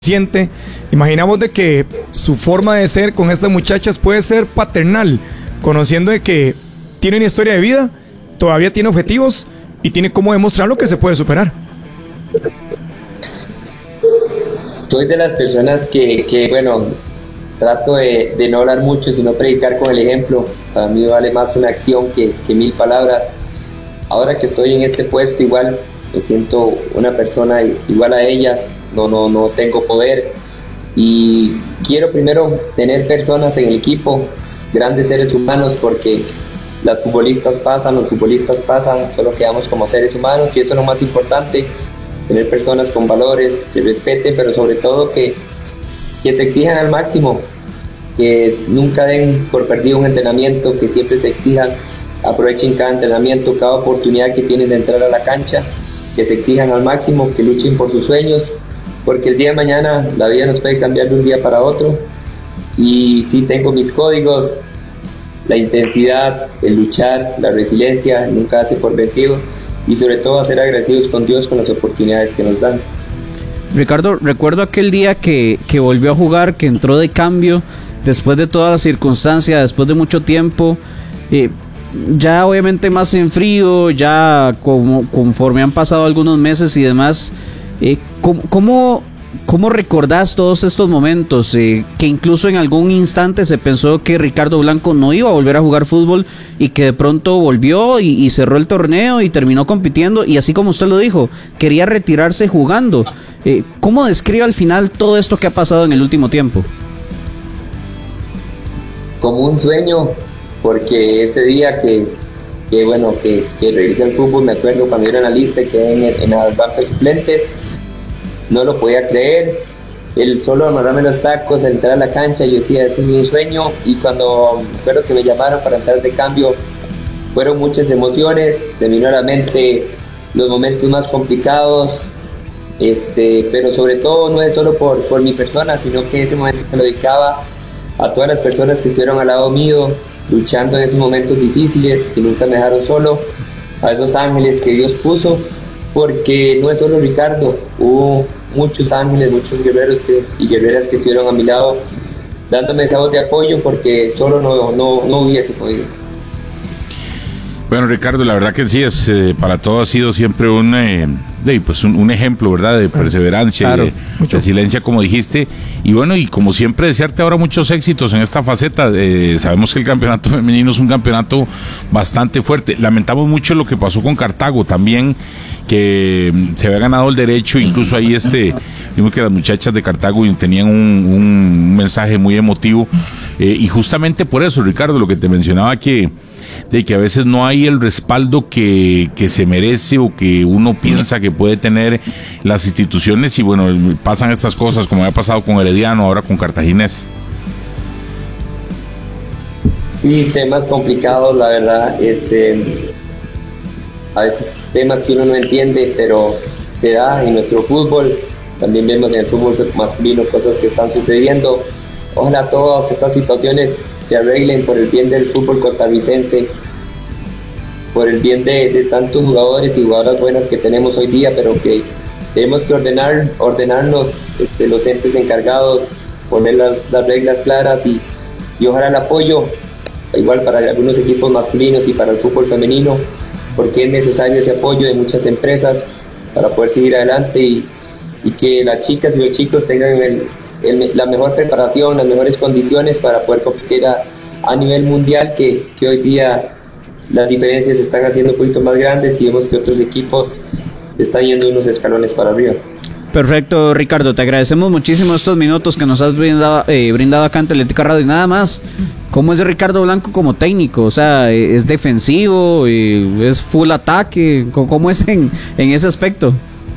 siente. Imaginamos de que su forma de ser con estas muchachas puede ser paternal, conociendo de que tiene una historia de vida, todavía tiene objetivos y tiene cómo demostrarlo que se puede superar. Soy de las personas que bueno, trato de no hablar mucho, sino predicar con el ejemplo. Para mí vale más una acción que 1000 palabras. Ahora que estoy en este puesto, igual me siento una persona igual a ellas. No tengo poder y quiero primero tener personas en el equipo, grandes seres humanos, porque los futbolistas pasan, solo quedamos como seres humanos y eso es lo más importante, tener personas con valores, que respeten, pero sobre todo que se exijan al máximo, que nunca den por perdido un entrenamiento, que siempre se exijan, aprovechen cada entrenamiento, cada oportunidad que tienen de entrar a la cancha, que se exijan al máximo, que luchen por sus sueños, porque el día de mañana la vida nos puede cambiar de un día para otro. Y sí tengo mis códigos: la intensidad, el luchar, la resiliencia, nunca darse por vencido y sobre todo ser agradecidos con Dios con las oportunidades que nos dan. Ricardo, recuerdo aquel día que volvió a jugar, que entró de cambio después de todas las circunstancias, después de mucho tiempo, ya obviamente más en frío, ya conforme han pasado algunos meses y demás. ¿Cómo recordás todos estos momentos? Que incluso en algún instante se pensó que Ricardo Blanco no iba a volver a jugar fútbol y que de pronto volvió y cerró el torneo y terminó compitiendo, y así como usted lo dijo, quería retirarse jugando. ¿Cómo describe al final todo esto que ha pasado en el último tiempo? Como un sueño, porque ese día que regresé al fútbol, me acuerdo cuando era analista, quedé en el banco de suplentes. No lo podía creer, el solo amarrarme los tacos, entrar a la cancha, yo decía, este es un sueño. Y cuando recuerdo que me llamaron para entrar de cambio, fueron muchas emociones, se me vino a la mente los momentos más complicados, pero sobre todo no es solo por mi persona, sino que ese momento me lo dedicaba a todas las personas que estuvieron al lado mío, luchando en esos momentos difíciles, que nunca me dejaron solo, a esos ángeles que Dios puso, porque no es solo Ricardo, hubo muchos ángeles, muchos guerreros y guerreras que estuvieron a mi lado dándome esa voz de apoyo, porque solo no hubiese podido. Bueno, Ricardo, la verdad que sí, para todos ha sido siempre un ejemplo, ¿verdad?, de perseverancia, claro, y de resiliencia, como dijiste. Y bueno, y como siempre, desearte ahora muchos éxitos en esta faceta. Sabemos que el campeonato femenino es un campeonato bastante fuerte. Lamentamos mucho lo que pasó con Cartago también, que se había ganado el derecho, incluso ahí vimos que las muchachas de Cartago tenían un mensaje muy emotivo, y justamente por eso, Ricardo, lo que te mencionaba, de que a veces no hay el respaldo que se merece o que uno piensa que puede tener las instituciones, y bueno, pasan estas cosas como ha pasado con Herediano, ahora con Cartaginés. Sí, temas complicados, la verdad, a veces temas que uno no entiende, pero se da en nuestro fútbol. También vemos en el fútbol masculino cosas que están sucediendo. Ojalá todas estas situaciones se arreglen por el bien del fútbol costarricense, por el bien de tantos jugadores y jugadoras buenas que tenemos hoy día, pero que tenemos que ordenarnos, los entes encargados, poner las reglas claras y ojalá el apoyo, igual para algunos equipos masculinos y para el fútbol femenino, porque es necesario ese apoyo de muchas empresas para poder seguir adelante y que las chicas y los chicos tengan la mejor preparación, las mejores condiciones para poder competir a nivel mundial, que hoy día las diferencias se están haciendo un poquito más grandes y vemos que otros equipos están yendo unos escalones para arriba. Perfecto, Ricardo, te agradecemos muchísimo estos minutos que nos has brindado acá en Atlética Radio. Y nada más, ¿cómo es Ricardo Blanco como técnico? O sea, ¿es defensivo? ¿Es full ataque? ¿Cómo es en ese aspecto?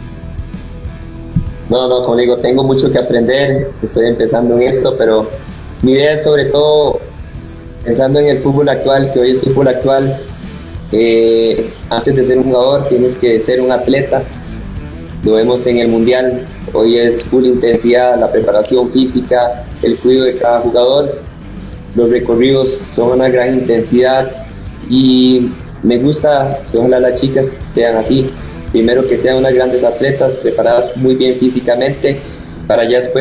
No, como digo, tengo mucho que aprender, estoy empezando en esto, pero mi idea es sobre todo, pensando en el fútbol actual, que hoy el fútbol actual, antes de ser un jugador tienes que ser un atleta. Lo vemos en el mundial, hoy es full intensidad, la preparación física, el cuidado de cada jugador, los recorridos son una gran intensidad y me gusta que ojalá las chicas sean así. Primero, que sean unas grandes atletas preparadas muy bien físicamente para ya después